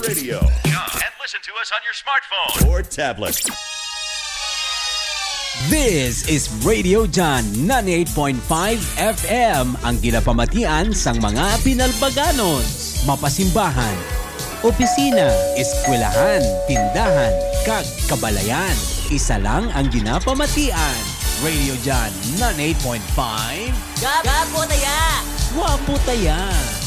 radio. And listen to us on your smartphone or tablet. This is Radio John 98.5 FM, ang ginapamatian sang mga Pinalbaganos, mapasimbahan, opisina, eskwelahan, tindahan, kag kabalayan. Isa lang ang ginapamatian. Radio John 98.5. Gapo taya! Wapo taya!